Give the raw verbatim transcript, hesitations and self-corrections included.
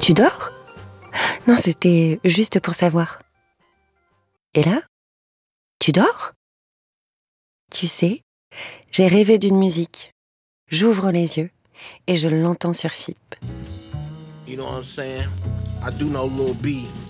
Tu dors ? Non, c'était juste pour savoir. Et là ? Tu dors ? Tu sais, j'ai rêvé d'une musique. J'ouvre les yeux et je l'entends sur F I P. You know what I'm saying? I do know Lil B.